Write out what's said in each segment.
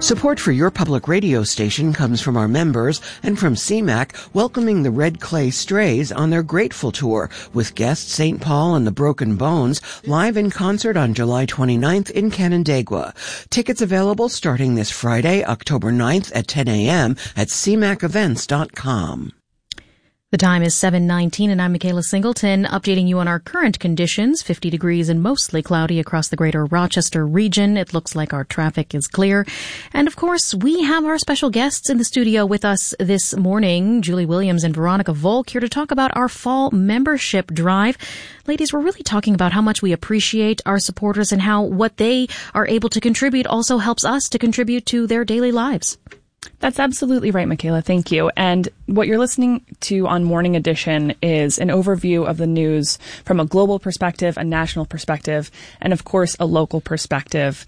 Support for your public radio station comes from our members and from CMAC welcoming the Red Clay Strays on their Grateful Tour with guests St. Paul and the Broken Bones live in concert on July 29th in Canandaigua. Tickets available starting this Friday, October 9th at 10 a.m. at cmacevents.com. The time is 7:19 and I'm Michaela Singleton, updating you on our current conditions. 50 degrees and mostly cloudy across the greater Rochester region. It looks like our traffic is clear. And of course, we have our special guests in the studio with us this morning, Julie Williams and Veronica Volk, here to talk about our fall membership drive. Ladies, we're really talking about how much we appreciate our supporters and how what they are able to contribute also helps us to contribute to their daily lives. That's absolutely right, Michaela. Thank you. And what you're listening to on Morning Edition is an overview of the news from a global perspective, a national perspective, and of course, a local perspective.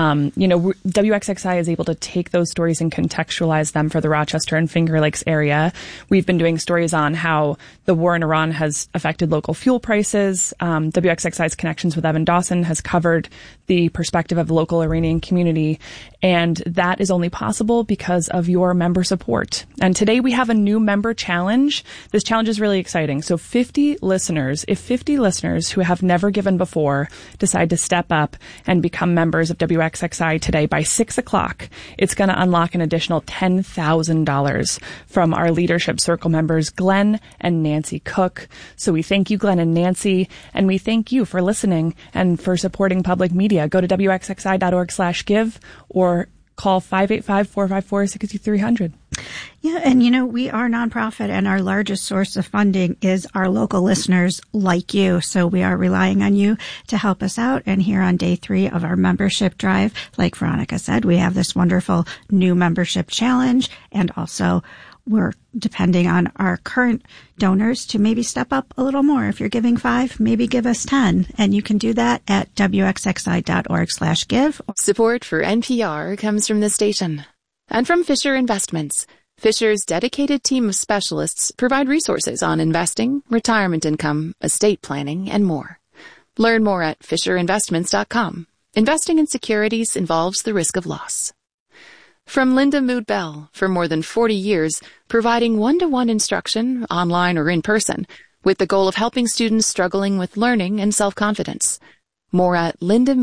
WXXI is able to take those stories and contextualize them for the Rochester and Finger Lakes area. We've been doing stories on how the war in Iran has affected local fuel prices. WXXI's Connections with Evan Dawson has covered the perspective of the local Iranian community. And that is only possible because of your member support. And today we have a new member challenge. This challenge is really exciting. So if 50 listeners who have never given before decide to step up and become members of WXXI today by 6 o'clock, it's going to unlock an additional $10,000 from our Leadership Circle members, Glenn and Nancy Cook. So we thank you, Glenn and Nancy, and we thank you for listening and for supporting public media. Go to WXXI.org/give or call 585-454-6300. Yeah, and we are a nonprofit and our largest source of funding is our local listeners like you. So we are relying on you to help us out. And here on day 3 of our membership drive, like Veronica said, we have this wonderful new membership challenge. And also we're depending on our current donors to maybe step up a little more. If you're giving 5, maybe give us 10. And you can do that at WXXI.org/give. Support for NPR comes from the station and from Fisher Investments. Fisher's dedicated team of specialists provide resources on investing, retirement income, estate planning, and more. Learn more at FisherInvestments.com. Investing in securities involves the risk of loss. From Linda Mood Bell, for more than 40 years, providing one-to-one instruction, online or in person, with the goal of helping students struggling with learning and self-confidence. More at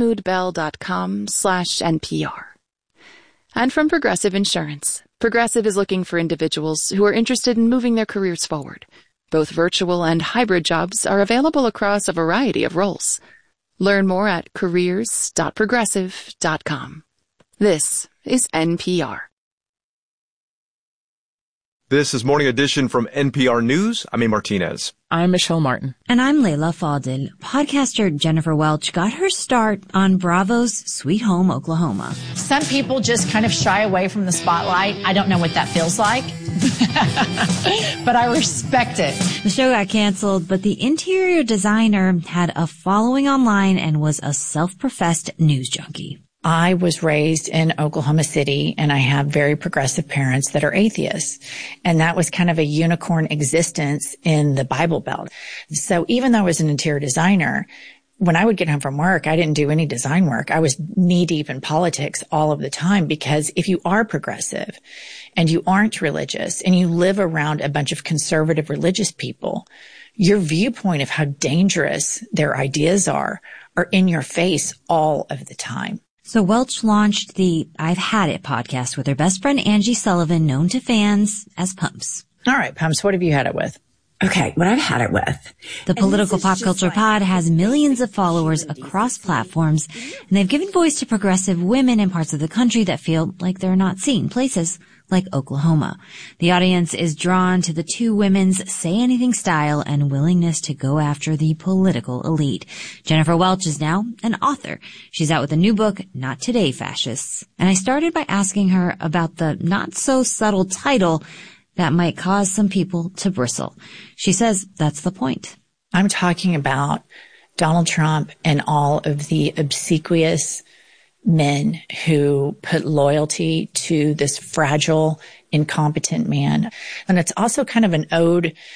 lindamoodbell.com/NPR. And from Progressive Insurance. Progressive is looking for individuals who are interested in moving their careers forward. Both virtual and hybrid jobs are available across a variety of roles. Learn more at careers.progressive.com. This is NPR. This is Morning Edition from NPR News. I'm A. Martinez. I'm Michelle Martin. And I'm Layla Fadil. Podcaster Jennifer Welch got her start on Bravo's Sweet Home, Oklahoma. Some people just kind of shy away from the spotlight. I don't know what that feels like, but I respect it. The show got canceled, but the interior designer had a following online and was a self-professed news junkie. I was raised in Oklahoma City, and I have very progressive parents that are atheists. And that was kind of a unicorn existence in the Bible Belt. So even though I was an interior designer, when I would get home from work, I didn't do any design work. I was knee deep in politics all of the time, because if you are progressive and you aren't religious and you live around a bunch of conservative religious people, your viewpoint of how dangerous their ideas are in your face all of the time. So Welch launched the I've Had It podcast with her best friend Angie Sullivan, known to fans as Pumps. All right, Pumps, what have you had it with? Okay, what I've had it with. The Political Pop Culture Pod has millions of followers across platforms, and they've given voice to progressive women in parts of the country that feel like they're not seen, places like Oklahoma. The audience is drawn to the two women's say anything style and willingness to go after the political elite. Jennifer Welch is now an author. She's out with a new book, Not Today, Fascists. And I started by asking her about the not so subtle title that might cause some people to bristle. She says that's the point. I'm talking about Donald Trump and all of the obsequious men who put loyalty to this fragile, incompetent man. And it's also kind of an ode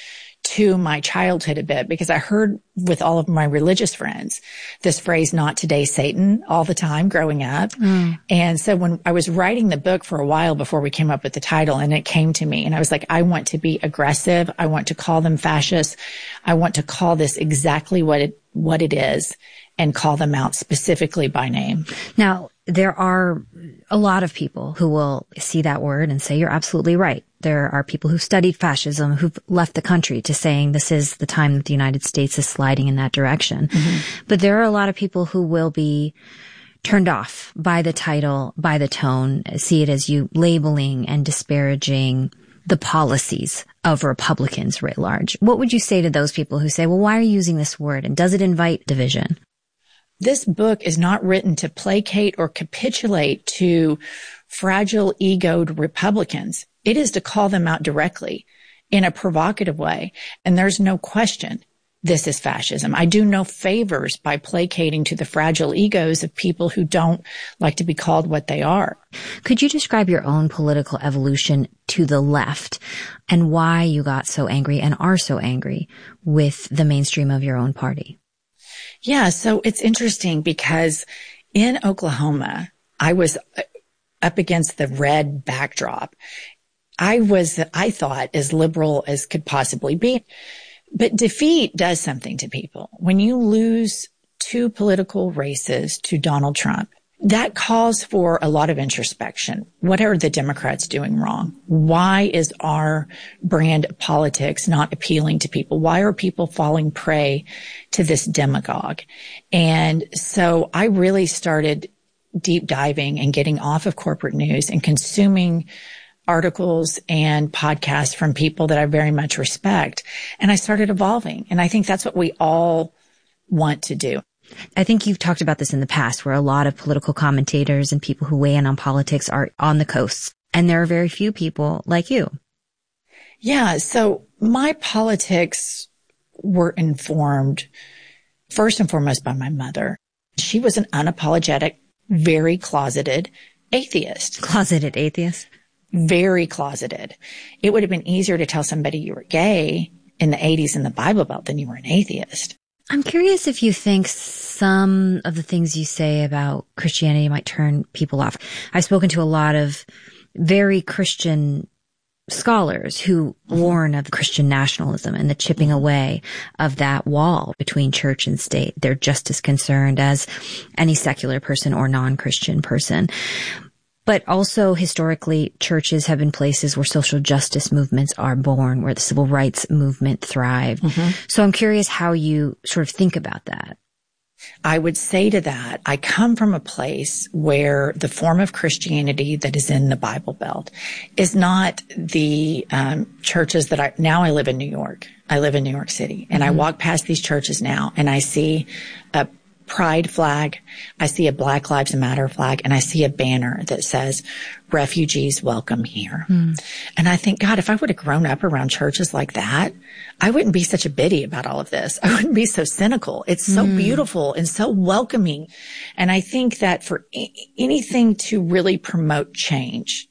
to my childhood a bit, because I heard with all of my religious friends this phrase, not today, Satan, all the time growing up. And so when I was writing the book for a while before we came up with the title, and it came to me, and I was like, I want to be aggressive. I want to call them fascists. I want to call this exactly what it is, and call them out specifically by name. Now, there are a lot of people who will see that word and say, you're absolutely right. There are people who studied fascism who've left the country to saying this is the time that the United States is sliding in that direction. But there are a lot of people who will be turned off by the title, by the tone, see it as you labeling and disparaging the policies of Republicans writ large. What would you say to those people who say, well, why are you using this word? And does it invite division? This book is not written to placate or capitulate to fragile, egoed Republicans. It is to call them out directly in a provocative way. And there's no question this is fascism. I do no favors by placating to the fragile egos of people who don't like to be called what they are. Could you describe your own political evolution to the left and why you got so angry and are so angry with the mainstream of your own party? Yeah, so it's interesting because in Oklahoma, I was up against the red backdrop. I thought, as liberal as could possibly be. But defeat does something to people. When you lose 2 political races to Donald Trump, that calls for a lot of introspection. What are the Democrats doing wrong? Why is our brand of politics not appealing to people? Why are people falling prey to this demagogue? And so I really started deep diving and getting off of corporate news and consuming articles and podcasts from people that I very much respect. And I started evolving. And I think that's what we all want to do. I think you've talked about this in the past, where a lot of political commentators and people who weigh in on politics are on the coasts, and there are very few people like you. Yeah. So my politics were informed first and foremost by my mother. She was an unapologetic, very closeted atheist. Closeted atheist? Very closeted. It would have been easier to tell somebody you were gay in the 80s in the Bible Belt than you were an atheist. I'm curious if you think some of the things you say about Christianity might turn people off. I've spoken to a lot of very Christian scholars who warn of Christian nationalism and the chipping away of that wall between church and state. They're just as concerned as any secular person or non-Christian person. But also historically, churches have been places where social justice movements are born, where the civil rights movement thrived. So I'm curious how you sort of think about that. I would say to that, I come from a place where the form of Christianity that is in the Bible Belt is not the churches that now I live in New York. I live in New York City, and I walk past these churches now, and I see a pride flag, I see a Black Lives Matter flag, and I see a banner that says, refugees welcome here. And I think, God, if I would have grown up around churches like that, I wouldn't be such a biddy about all of this. I wouldn't be so cynical. It's so beautiful and so welcoming. And I think that for anything to really promote change,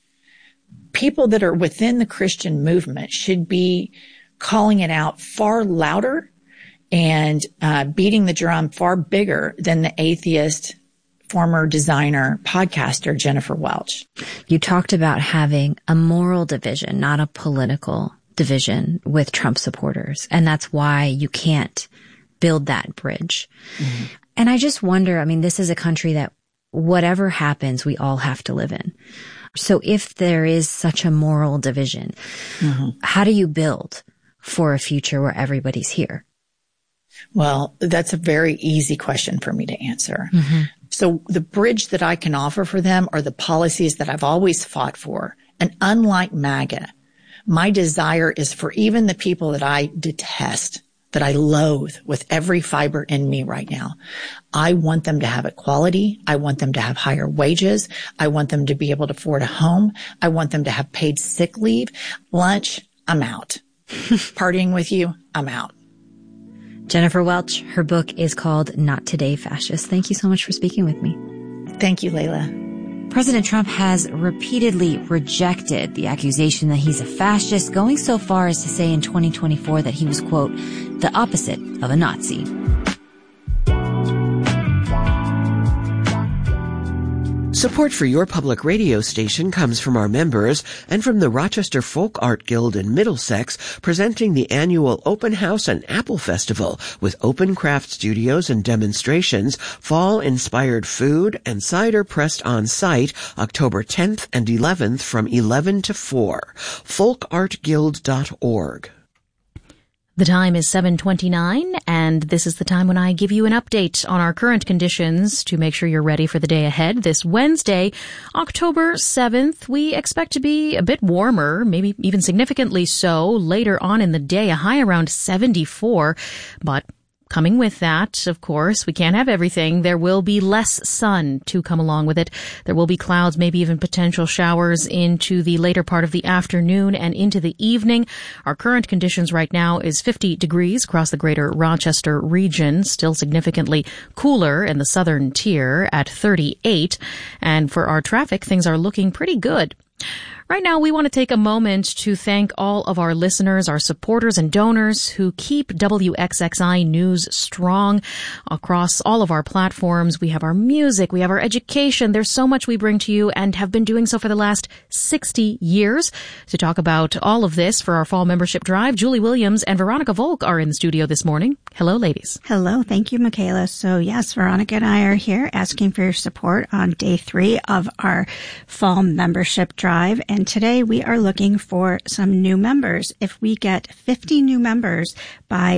people that are within the Christian movement should be calling it out far louder and beating the drum far bigger than the atheist, former designer, podcaster, Jennifer Welch. You talked about having a moral division, not a political division with Trump supporters. And that's why you can't build that bridge. And I just wonder, I mean, this is a country that whatever happens, we all have to live in. So if there is such a moral division, how do you build for a future where everybody's here? Well, that's a very easy question for me to answer. So the bridge that I can offer for them are the policies that I've always fought for. And unlike MAGA, my desire is for even the people that I detest, that I loathe with every fiber in me right now. I want them to have equality. I want them to have higher wages. I want them to be able to afford a home. I want them to have paid sick leave. Lunch, I'm out. Partying with you, I'm out. Jennifer Welch, her book is called Not Today, Fascist. Thank you so much for speaking with me. Thank you, Layla. President Trump has repeatedly rejected the accusation that he's a fascist, going so far as to say in 2024 that he was, quote, the opposite of a Nazi. Support for your public radio station comes from our members and from the Rochester Folk Art Guild in Middlesex, presenting the annual Open House and Apple Festival with open craft studios and demonstrations, fall-inspired food, and cider pressed on site October 10th and 11th from 11 to 4. folkartguild.org. The time is 7:29, and this is the time when I give you an update on our current conditions to make sure you're ready for the day ahead. This Wednesday, October 7th, we expect to be a bit warmer, maybe even significantly so. Later on in the day, a high around 74, but coming with that, of course, we can't have everything. There will be less sun to come along with it. There will be clouds, maybe even potential showers into the later part of the afternoon and into the evening. Our current conditions right now is 50 degrees across the greater Rochester region, still significantly cooler in the southern tier at 38. And for our traffic, things are looking pretty good. Right now, we want to take a moment to thank all of our listeners, our supporters and donors who keep WXXI News strong across all of our platforms. We have our music, we have our education. There's so much we bring to you and have been doing so for the last 60 years. To talk about all of this for our fall membership drive, Julie Williams and Veronica Volk are in the studio this morning. Hello, ladies. Hello. Thank you, Michaela. So yes, Veronica and I are here asking for your support on day 3 of our fall membership drive. And today we are looking for some new members. If we get 50 new members by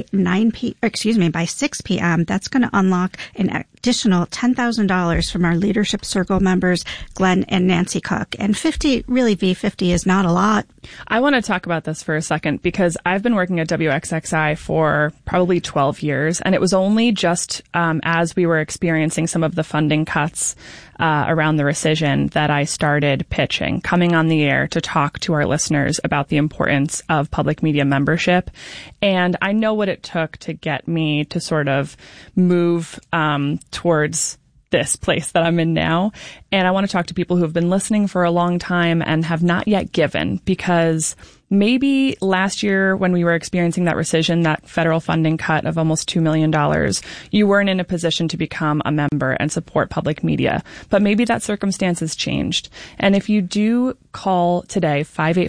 6 p.m., that's going to unlock an additional $10,000 from our Leadership Circle members, Glenn and Nancy Cook. And 50 is not a lot. I want to talk about this for a second because I've been working at WXXI for probably 12 years, and it was only just as we were experiencing some of the funding cuts around the rescission that I started pitching, coming on the air to talk to our listeners about the importance of public media membership. And I know what it took to get me to sort of move towards this place that I'm in now. And I want to talk to people who have been listening for a long time and have not yet given, because maybe last year when we were experiencing that rescission, that federal funding cut of almost $2 million, you weren't in a position to become a member and support public media. But maybe that circumstance has changed. And if you do call today,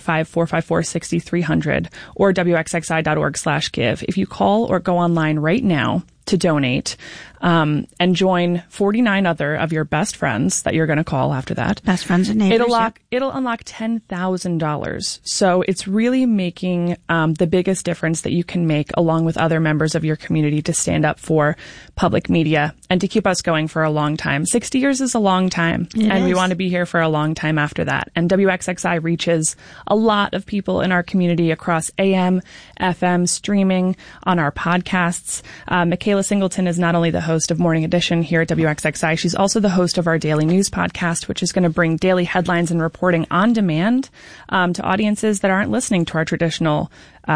585-454-6300 or wxxi.org/give, if you call or go online right now to donate, and join 49 other of your best friends that you're going to call after that. Best friends and neighbors. It'll unlock $10,000. So it's really making the biggest difference that you can make along with other members of your community to stand up for public media and to keep us going for a long time. 60 years is a long time, and we want to be here for a long time after that. And WXXI reaches a lot of people in our community across AM, FM, streaming, on our podcasts. Michaela Singleton is not only the host of Morning Edition here at WXXI, she's also the host of our daily news podcast, which is going to bring daily headlines and reporting on demand to audiences that aren't listening to our traditional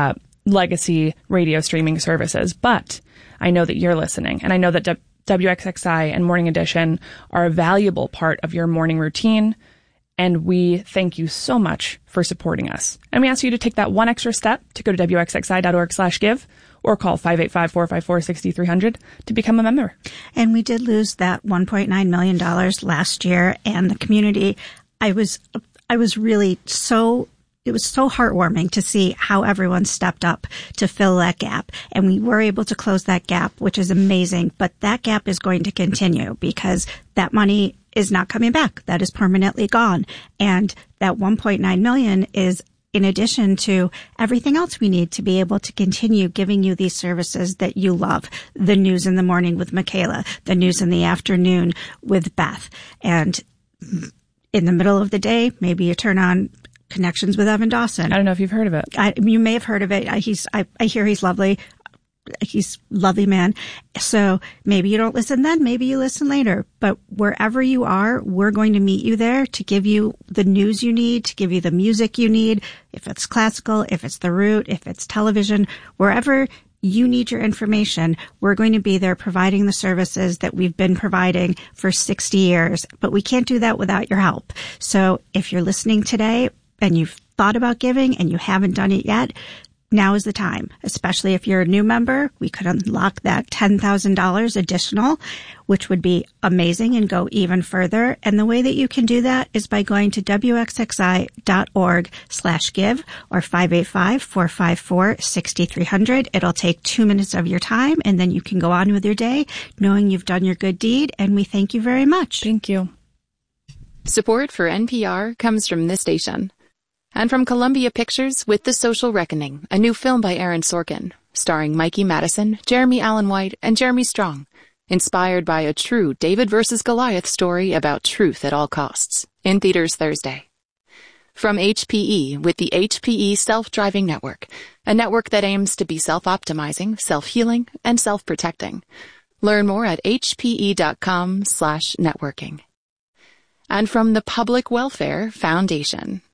legacy radio streaming services. But I know that you're listening, and I know that WXXI and Morning Edition are a valuable part of your morning routine. And we thank you so much for supporting us. And we ask you to take that one extra step to go to wxxi.org/give or call 585-454-6300 to become a member. And we did lose that $1.9 million last year, and the community, I was really it was so heartwarming to see how everyone stepped up to fill that gap. And we were able to close that gap, which is amazing. But that gap is going to continue because that money is not coming back. That is permanently gone. And that $1.9 million is in addition to everything else we need to be able to continue giving you these services that you love. The news in the morning with Michaela, the news in the afternoon with Beth. And in the middle of the day, maybe you turn on Connections with Evan Dawson. I don't know if you've heard of it. You may have heard of it. I hear he's lovely. He's a lovely man. So maybe you don't listen then, maybe you listen later. But wherever you are, we're going to meet you there to give you the news you need, to give you the music you need. If it's classical, if it's The Root, if it's television, wherever you need your information. We're going to be there providing the services that we've been providing for 60 years, but we can't do that without your help. So if you're listening today and you've thought about giving and you haven't done it yet, now is the time, especially if you're a new member. We could unlock that $10,000 additional, which would be amazing and go even further. And the way that you can do that is by going to wxxi.org/give or 585-454-6300. It'll take 2 minutes of your time, and then you can go on with your day knowing you've done your good deed. And we thank you very much. Thank you. Support for NPR comes from this station. And from Columbia Pictures with The Social Reckoning, a new film by Aaron Sorkin, starring Mikey Madison, Jeremy Allen White, and Jeremy Strong, inspired by a true David versus Goliath story about truth at all costs, in theaters Thursday. From HPE with the HPE Self-Driving Network, a network that aims to be self-optimizing, self-healing, and self-protecting. Learn more at hpe.com/networking. And from the Public Welfare Foundation.